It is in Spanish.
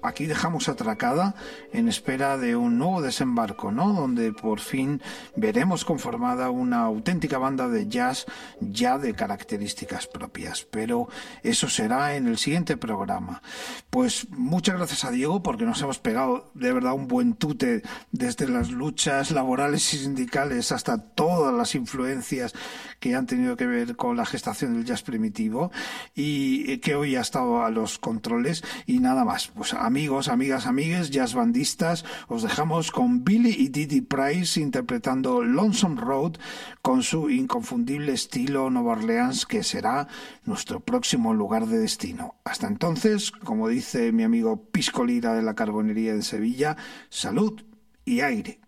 aquí dejamos atracada en espera de un nuevo desembarco, ¿no? Donde por fin veremos conformada una auténtica banda de jazz ya de características propias. Pero eso será en el siguiente programa. Pues muchas gracias a Diego, porque nos hemos pegado de verdad un buen tute desde las luchas laborales y sindicales hasta todas las influencias que han tenido que ver con la gestación del jazz primitivo, y que hoy ha estado a los controles. Y nada más, pues amigos, amigas, amigues, jazz bandistas, os dejamos con Billy y Didi Price interpretando Lonesome Road con su inconfundible estilo Nueva Orleans, que será nuestro próximo lugar de destino. Hasta entonces, como dice mi amigo Pisco Lira de la Carbonería de Sevilla, salud y aire.